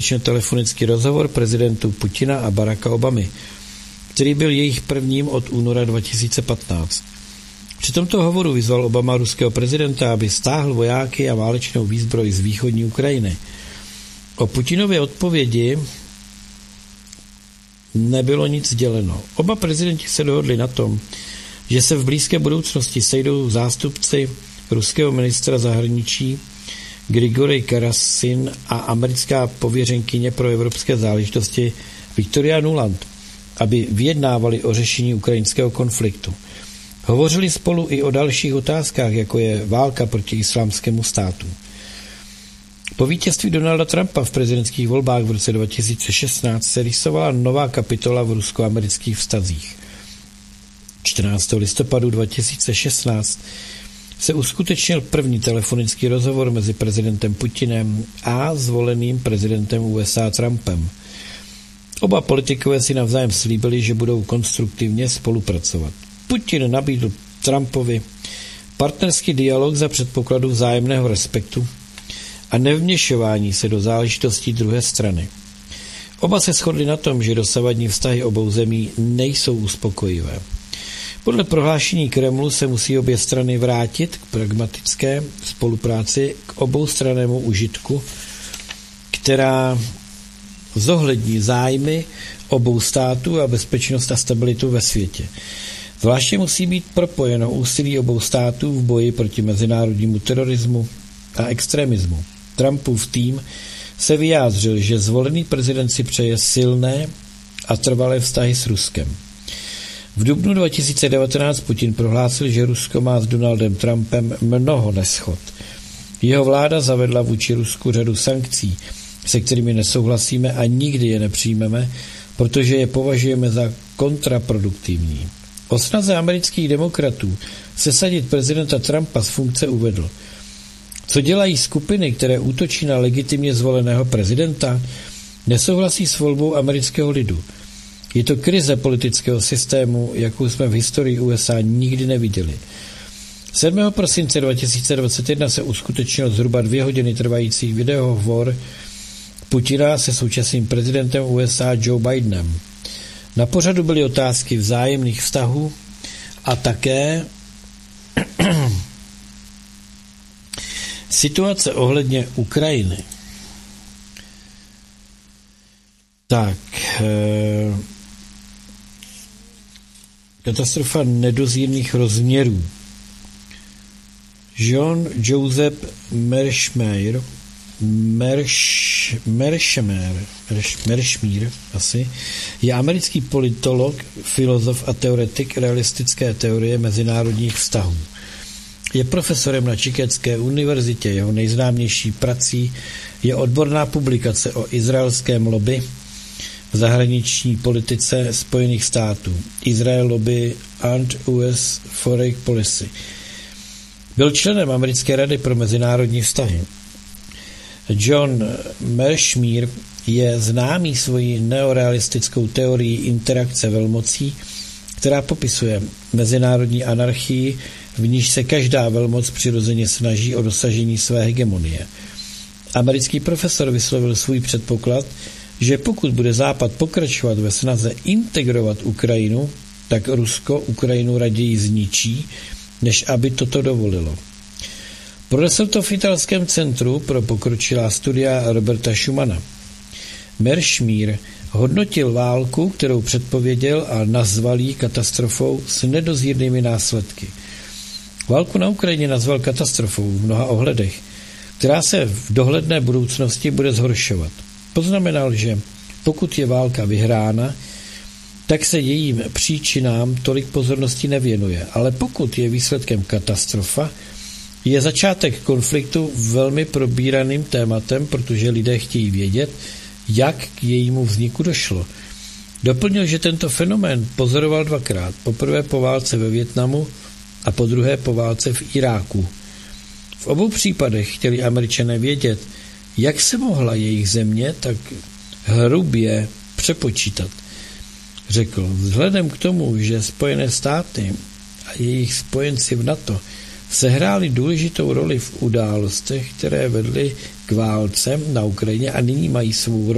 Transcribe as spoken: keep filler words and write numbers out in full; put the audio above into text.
uskutečnil telefonický rozhovor prezidentů Putina a Baracka Obamy, který byl jejich prvním od února dva tisíce patnáct. Při tomto hovoru vyzval Obama ruského prezidenta, aby stáhl vojáky a válečnou výzbroj z východní Ukrajiny. O Putinově odpovědi nebylo nic sděleno. Oba prezidenti se dohodli na tom, že se v blízké budoucnosti sejdou zástupci ruského ministra zahraničí Grigorij Karasin a americká pověřenkyně pro evropské záležitosti Victoria Nuland, aby vyjednávali o řešení ukrajinského konfliktu. Hovořili spolu i o dalších otázkách, jako je válka proti islámskému státu. Po vítězství Donalda Trumpa v prezidentských volbách v roce dva tisíce šestnáct se rýsovala nová kapitola v rusko-amerických vztazích. čtrnáctého listopadu dva tisíce šestnáct se uskutečnil první telefonický rozhovor mezi prezidentem Putinem a zvoleným prezidentem U S A Trumpem. Oba politikové si navzájem slíbili, že budou konstruktivně spolupracovat. Putin nabídl Trumpovi partnerský dialog za předpokladu vzájemného respektu a nevměšování se do záležitostí druhé strany. Oba se shodli na tom, že dosavadní vztahy obou zemí nejsou uspokojivé. Podle prohlášení Kremlu se musí obě strany vrátit k pragmatické spolupráci k oboustrannému užitku, která zohlední zájmy obou států a bezpečnost a stabilitu ve světě. Zvláště musí být propojeno úsilí obou států v boji proti mezinárodnímu terorismu a extremismu. Trumpův tým se vyjádřil, že zvolený prezident si přeje silné a trvalé vztahy s Ruskem. V dubnu dva tisíce devatenáct Putin prohlásil, že Rusko má s Donaldem Trumpem mnoho neschod. Jeho vláda zavedla vůči Rusku řadu sankcí, se kterými nesouhlasíme a nikdy je nepřijmeme, protože je považujeme za kontraproduktivní. O snaze amerických demokratů sesadit prezidenta Trumpa z funkce uvedl: Co dělají skupiny, které útočí na legitimně zvoleného prezidenta? Nesouhlasí s volbou amerického lidu. Je to krize politického systému, jakou jsme v historii U S A nikdy neviděli. sedmého prosince dva tisíce dvacet jedna se uskutečnil zhruba dvě hodiny trvající videohovor Putina se současným prezidentem U S A Joe Bidenem. Na pořadu byly otázky vzájemných vztahů a také situace ohledně Ukrajiny. Tak, eh, katastrofa nedozírných rozměrů. John Joseph Merschmeyer, Mersch, Merschmer, Merschmer asi, je americký politolog, filozof a teoretik realistické teorie mezinárodních vztahů. Je profesorem na Chicagské univerzitě. Jeho nejznámější prací je odborná publikace o izraelském lobby v zahraniční politice Spojených států. Israel Lobby and U S Foreign Policy. Byl členem Americké rady pro mezinárodní vztahy. John Merschmer je známý svojí neorealistickou teorií interakce velmocí, která popisuje mezinárodní anarchii, v níž se každá velmoc přirozeně snaží o dosažení své hegemonie. Americký profesor vyslovil svůj předpoklad, že pokud bude Západ pokračovat ve snaze integrovat Ukrajinu, tak Rusko Ukrajinu raději zničí, než aby toto dovolilo. Pronesl to v italském centru pro pokročilá studia Roberta Schumana. Merschmer hodnotil válku, kterou předpověděl, a nazval ji katastrofou s nedozírnými následky. Válku na Ukrajině nazval katastrofou v mnoha ohledech, která se v dohledné budoucnosti bude zhoršovat. Poznamenal, že pokud je válka vyhrána, tak se jejím příčinám tolik pozornosti nevěnuje, ale pokud je výsledkem katastrofa, je začátek konfliktu velmi probíraným tématem, protože lidé chtějí vědět, jak k jejímu vzniku došlo. Doplnil, že tento fenomén pozoroval dvakrát, poprvé po válce ve Vietnamu a po druhé po válce v Iráku. V obou případech chtěli Američané vědět, jak se mohla jejich země tak hrubě přepočítat. Řekl, vzhledem k tomu, že Spojené státy a jejich spojenci v NATO sehráli důležitou roli v událostech, které vedly k válce na Ukrajině a nyní mají svou